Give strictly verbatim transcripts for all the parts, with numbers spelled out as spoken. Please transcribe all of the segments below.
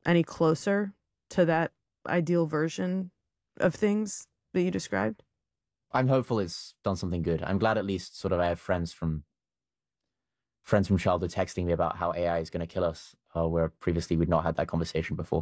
any closer to that ideal version of things that you described? I'm hopeful it's done something good. I'm glad at least sort of I have friends from friends from childhood texting me about how A I is going to kill us, uh, where previously we'd not had that conversation before.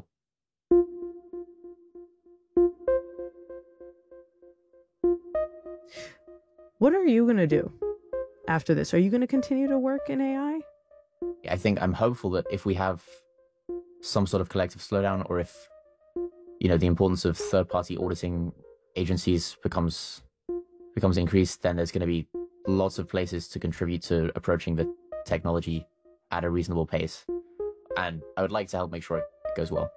What are you going to do after this? Are you going to continue to work in A I? I think I'm hopeful that if we have some sort of collective slowdown, or if, you know, the importance of third-party auditing agencies becomes becomes increased, then there's going to be lots of places to contribute to approaching the technology at a reasonable pace. And I would like to help make sure it goes well.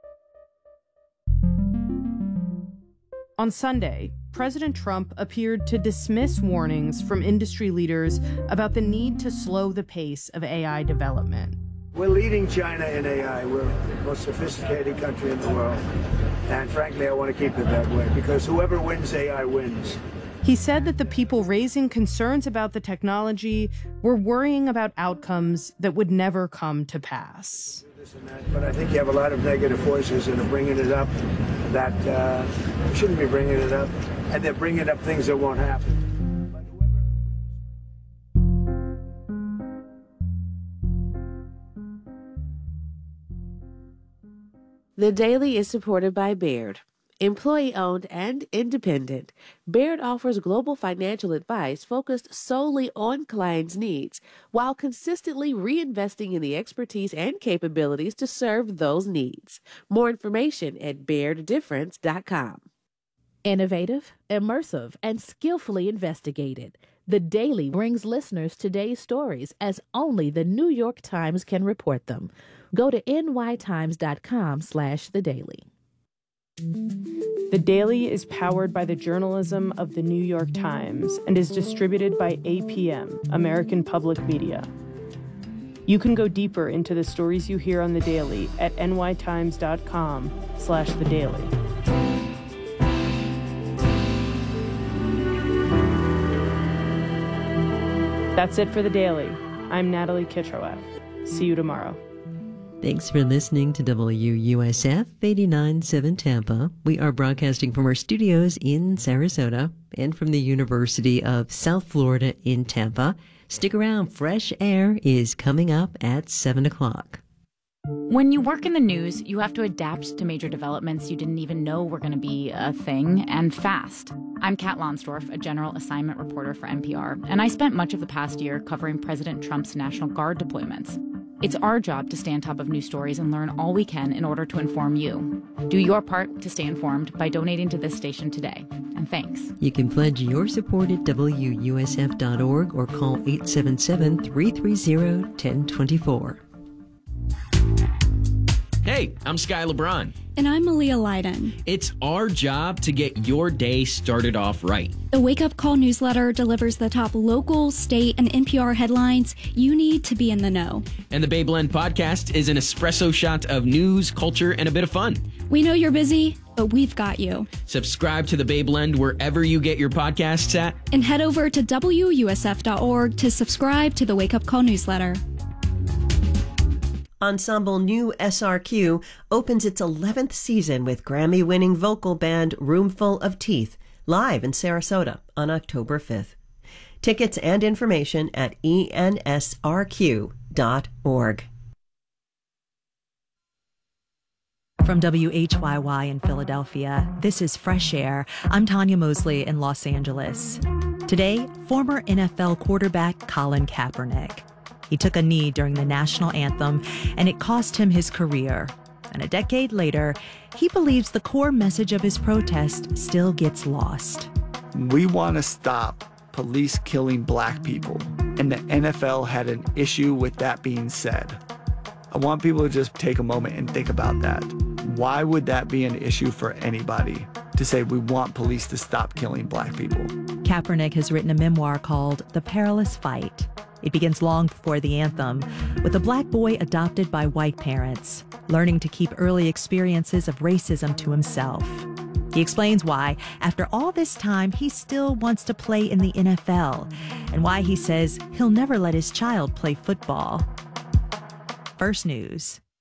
On Sunday, President Trump appeared to dismiss warnings from industry leaders about the need to slow the pace of A I development. We're leading China in A I. We're the most sophisticated country in the world. And frankly, I want to keep it that way, because whoever wins A I wins. He said that the people raising concerns about the technology were worrying about outcomes that would never come to pass. But I think you have a lot of negative forces that are bringing it up that uh, shouldn't be bringing it up, and they're bringing up things that won't happen. The Daily is supported by Baird. Employee-owned and independent, Baird offers global financial advice focused solely on clients' needs, while consistently reinvesting in the expertise and capabilities to serve those needs. More information at baird difference dot com. Innovative, immersive, and skillfully investigated, The Daily brings listeners today's stories as only the New York Times can report them. Go to n y times dot com slash the daily. The Daily is powered by the journalism of the New York Times and is distributed by A P M, American Public Media. You can go deeper into the stories you hear on The Daily at n y times dot com slash the daily. That's it for The Daily. I'm Natalie Kitroev. See you tomorrow. Thanks for listening to W U S F eighty-nine point seven Tampa. We are broadcasting from our studios in Sarasota and from the University of South Florida in Tampa. Stick around. Fresh Air is coming up at seven o'clock. When you work in the news, you have to adapt to major developments you didn't even know were going to be a thing, and fast. I'm Kat Lonsdorf, a general assignment reporter for N P R, and I spent much of the past year covering President Trump's National Guard deployments. It's our job to stay on top of news stories and learn all we can in order to inform you. Do your part to stay informed by donating to this station today. And thanks. You can pledge your support at W U S F dot org or call eight seven seven, three three zero, one zero two four. Hey, I'm Sky LeBron. And I'm Malia Leiden. It's our job to get your day started off right. The Wake Up Call newsletter delivers the top local, state, and N P R headlines you need to be in the know. And the Bay Blend podcast is an espresso shot of news, culture, and a bit of fun. We know you're busy, but we've got you. Subscribe to the Bay Blend wherever you get your podcasts at. And head over to W U S F dot org to subscribe to the Wake Up Call newsletter. Ensemble New S R Q opens its eleventh season with Grammy-winning vocal band Roomful of Teeth, live in Sarasota on October fifth. Tickets and information at E N S R Q dot org. From W H Y Y in Philadelphia, this is Fresh Air. I'm Tanya Mosley in Los Angeles. Today, former N F L quarterback Colin Kaepernick. He took a knee during the national anthem, and it cost him his career. And a decade later, he believes the core message of his protest still gets lost. We want to stop police killing black people, and the N F L had an issue with that being said. I want people to just take a moment and think about that. Why would that be an issue for anybody to say we want police to stop killing black people? Kaepernick has written a memoir called The Perilous Fight. It begins long before the anthem, with a black boy adopted by white parents, learning to keep early experiences of racism to himself. He explains why, after all this time, he still wants to play in the N F L, and why he says he'll never let his child play football. First News.